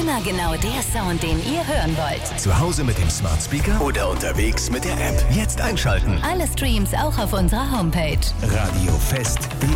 Immer genau der Sound, den ihr hören wollt. Zu Hause mit dem Smart Speaker oder unterwegs mit der App. Jetzt einschalten. Alle Streams auch auf unserer Homepage. Radio Fest.